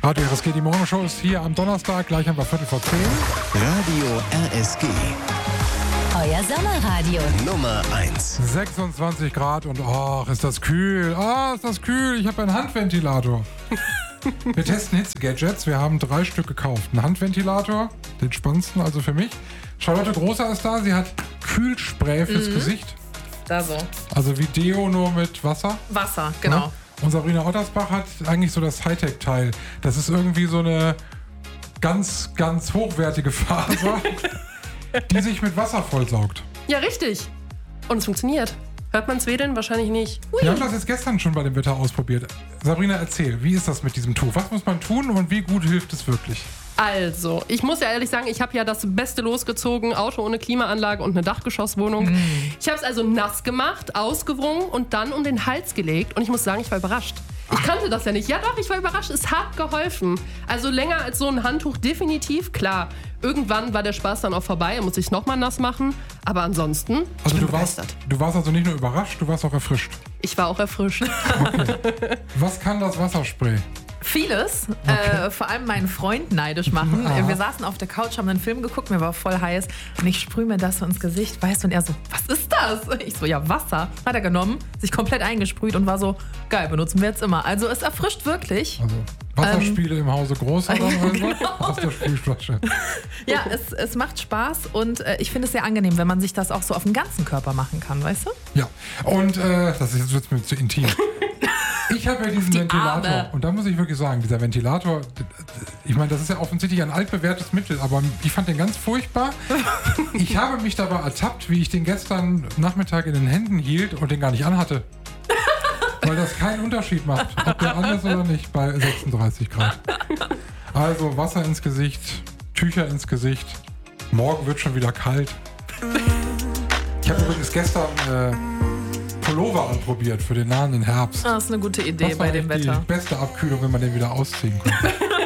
Radio RSG, die Morgenshow ist hier am Donnerstag, gleich haben wir 10:15. Radio RSG. Euer Sommerradio. Nummer 1. 26 Grad und ist das kühl. Ist das kühl. Ich habe einen Handventilator. Wir testen Hitze-Gadgets. Wir haben 3 Stück gekauft. Einen Handventilator, den spannendsten also für mich. Charlotte Großer ist da. Sie hat Kühlspray fürs Gesicht. Da so. Also wie Deo, nur mit Wasser. Wasser, genau. Ja? Und Sabrina Ottersbach hat eigentlich so das Hightech-Teil. Das ist irgendwie so eine ganz, ganz hochwertige Faser, die sich mit Wasser vollsaugt. Ja, richtig. Und es funktioniert. Hört man es wedeln? Wahrscheinlich nicht. Ui. Wir haben das jetzt gestern schon bei dem Wetter ausprobiert. Sabrina, erzähl, wie ist das mit diesem Tuch? Was muss man tun und wie gut hilft es wirklich? Also, ich muss ja ehrlich sagen, ich habe ja das Beste losgezogen. Auto ohne Klimaanlage und eine Dachgeschosswohnung. Ich habe es also nass gemacht, ausgewrungen und dann um den Hals gelegt. Und ich muss sagen, ich war überrascht. Ich kannte das ja nicht. Ja doch, ich war überrascht. Es hat geholfen. Also länger als so ein Handtuch definitiv. Klar, irgendwann war der Spaß dann auch vorbei. Er muss sich nochmal nass machen. Aber ansonsten, Also ich bin du warst begeistert. also nicht nur überrascht, du warst auch erfrischt. Ich war auch erfrischt. Okay. Was kann das Wasserspray? Vieles, vor allem meinen Freund neidisch machen. Wir saßen auf der Couch, haben einen Film geguckt, mir war voll heiß und ich sprühe mir das so ins Gesicht, weißt du, und er so, was ist das? Ich so, ja, Wasser. Hat er genommen, sich komplett eingesprüht und war so, geil, benutzen wir jetzt immer. Also es erfrischt wirklich. Also Wasserspiele im Hause Großer dann genau. aus der Sprühflasche. Ja, es macht Spaß und ich finde es sehr angenehm, wenn man sich das auch so auf den ganzen Körper machen kann, weißt du? Ja, und das ist jetzt mir zu intim. Ich habe ja diesen Ventilator Arme. und da muss ich wirklich sagen, dieser Ventilator, ich meine, das ist ja offensichtlich ein altbewährtes Mittel, aber ich fand den ganz furchtbar. Ich habe mich dabei ertappt, wie ich den gestern Nachmittag in den Händen hielt und den gar nicht anhatte. Weil das keinen Unterschied macht, ob der an ist oder nicht bei 36 Grad. Also Wasser ins Gesicht, Tücher ins Gesicht, morgen wird schon wieder kalt. Ich habe übrigens gestern Pullover anprobiert für den nahenden Herbst. Das ist eine gute Idee Das war bei dem echt Wetter. die beste Abkühlung, wenn man den wieder ausziehen kann.